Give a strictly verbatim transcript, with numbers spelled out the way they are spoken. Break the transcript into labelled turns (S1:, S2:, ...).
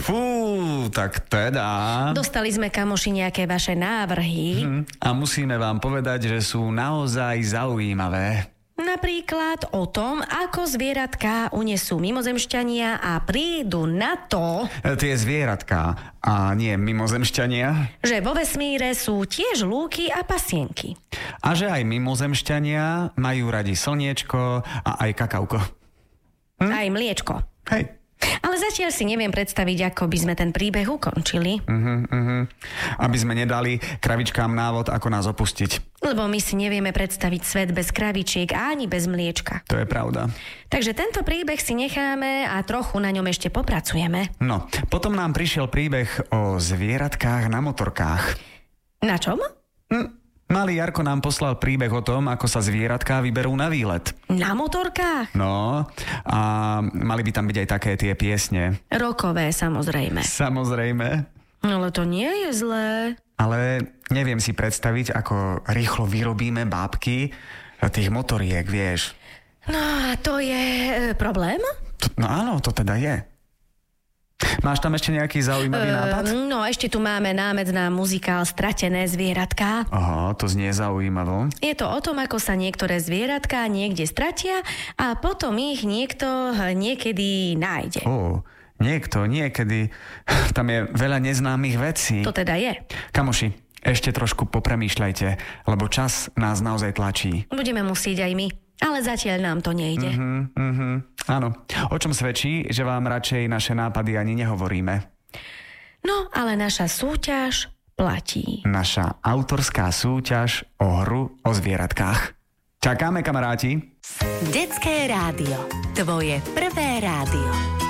S1: Fú, tak teda.
S2: Dostali sme, kamoši, nejaké vaše návrhy.
S1: Hm, a musíme vám povedať, že sú naozaj zaujímavé.
S2: Napríklad o tom, ako zvieratká unesú mimozemšťania a prídu na to,
S1: Tie zvieratká a nie mimozemšťania.
S2: že vo vesmíre sú tiež lúky a pasienky.
S1: A že aj mimozemšťania majú radi slniečko a aj kakauko.
S2: Hm? Aj mliečko.
S1: Hej.
S2: Ale zatiaľ si neviem predstaviť, ako by sme ten príbeh ukončili.
S1: Uh-huh, uh-huh. Aby sme nedali kravičkám návod, ako nás opustiť.
S2: Lebo my si nevieme predstaviť svet bez kravičiek a ani bez mliečka.
S1: To je pravda.
S2: Takže tento príbeh si necháme a trochu na ňom ešte popracujeme.
S1: No, potom nám prišiel príbeh o zvieratkách na motorkách.
S2: Na čom?
S1: Hm. Malý Jarko nám poslal príbeh o tom, ako sa zvieratká vyberú na výlet.
S2: Na motorkách?
S1: No, a mali by tam byť aj také tie piesne.
S2: Rokové, samozrejme.
S1: Samozrejme.
S2: Ale to nie je zlé.
S1: Ale neviem si predstaviť, ako rýchlo vyrobíme bábky tých motoriek, vieš.
S2: No a to je e, problém?
S1: To, no áno, to teda je. Máš tam ešte nejaký zaujímavý
S2: e,
S1: nápad?
S2: No, ešte tu máme námed na muzikál Stratené zvieratká.
S1: Aha, to znie zaujímavo.
S2: Je to o tom, ako sa niektoré zvieratká niekde stratia a potom ich niekto niekedy nájde.
S1: Ó, niekto, niekedy. Tam je veľa neznámych vecí.
S2: To teda je.
S1: Kamoši, ešte trošku popremýšľajte, lebo čas nás naozaj tlačí.
S2: Budeme musieť aj my. Ale zatiaľ nám to nejde.
S1: Uh-huh, uh-huh. Áno. O čom svedčí, že vám radšej naše nápady ani nehovoríme?
S2: No, ale naša súťaž platí.
S1: Naša autorská súťaž o hru o zvieratkách. Čakáme, kamaráti.
S3: Detské rádio. Tvoje prvé rádio.